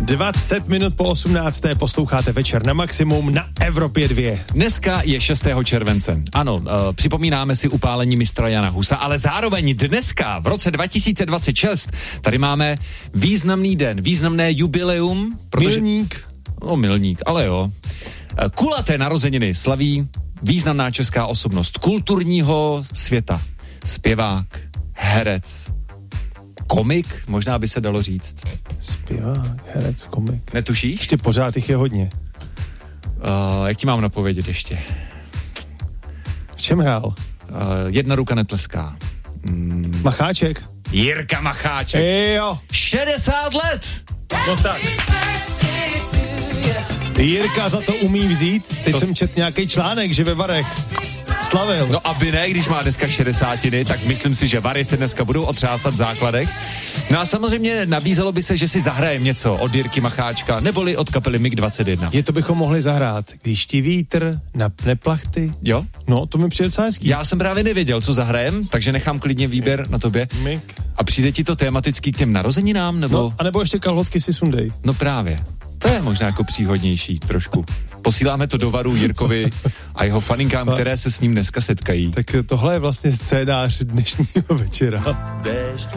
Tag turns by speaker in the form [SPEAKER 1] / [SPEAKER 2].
[SPEAKER 1] 20 minut po 18. posloucháte Večer na maximum na Evropě 2.
[SPEAKER 2] Dneska je 6. července. Ano, připomínáme si upálení mistra Jana Husa, ale zároveň dneska, v roce 2026, tady máme významný den, významné jubileum. Protože... Milník, ale jo. Kulaté narozeniny slaví významná česká osobnost kulturního světa. Zpěvák, herec, komik, možná by se dalo říct.
[SPEAKER 1] Zpěvák, herec, komik.
[SPEAKER 2] Netušíš?
[SPEAKER 1] Ještě pořád jich je hodně.
[SPEAKER 2] Jak ti mám napovědět ještě?
[SPEAKER 1] V čem hrál?
[SPEAKER 2] Jedna ruka netleská.
[SPEAKER 1] Macháček?
[SPEAKER 2] Jirka Macháček.
[SPEAKER 1] Jo.
[SPEAKER 2] 60 let!
[SPEAKER 1] No tak. Jirka za to umí vzít. Teď jsem četl nějaký článek, že ve Varech slavil.
[SPEAKER 2] No aby ne, když má dneska 60, tak myslím si, že Vary se dneska budou otřásat v základech. No a samozřejmě nabízelo by se, že si zahrajem něco od Jirky Macháčka, neboli od kapely MiG-21.
[SPEAKER 1] Je to bychom mohli zahrát. Když ti vítr napne plachty.
[SPEAKER 2] Jo?
[SPEAKER 1] No, to mi přijde docela hezký.
[SPEAKER 2] Já jsem právě nevěděl, co zahrajem, takže nechám klidně výběr na tobě.
[SPEAKER 1] MiG.
[SPEAKER 2] A přijde ti to tematicky k těm narozeninám, nebo?
[SPEAKER 1] No, anebo ještě kalhotky si sundej.
[SPEAKER 2] No právě. To je možná jako příhodnější trošku. Posíláme to do Varu Jirkovi a jeho faninkám, které se s ním dneska setkají.
[SPEAKER 1] Tak tohle je vlastně scénář dnešního večera.
[SPEAKER 3] Déšť